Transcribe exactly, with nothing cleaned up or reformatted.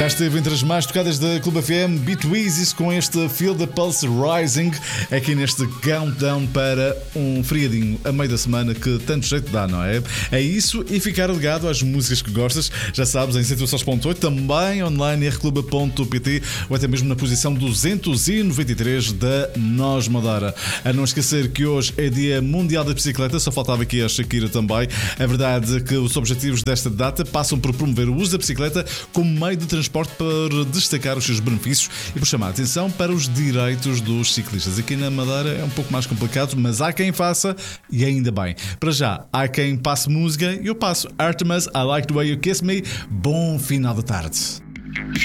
Já esteve entre as mais tocadas da Clube F M, Beat Weezy com este Feel the Pulse Rising, aqui neste countdown para um feriadinho a meio da semana que tanto jeito dá, não é? É isso, e ficar ligado às músicas que gostas, já sabes, em cento e seis ponto oito, também online em r clube ponto p t ou até mesmo na posição duzentos e noventa e três da Nós Madeira. A não esquecer que hoje é Dia Mundial da Bicicleta, só faltava aqui a Shakira também. A verdade é que os objetivos desta data passam por promover o uso da bicicleta como meio de transporte para destacar os seus benefícios e por chamar a atenção para os direitos dos ciclistas. Aqui na Madeira é um pouco mais complicado, mas há quem faça e ainda bem. Para já, há quem passe música e eu passo Artemis, I Like the Way You Kiss Me. Bom final de tarde.